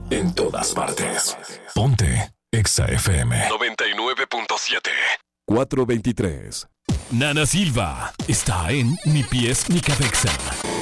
En todas partes. Ponte Exa FM 99.7. 423. Nana Silva está en Ni Pies ni Cabeza.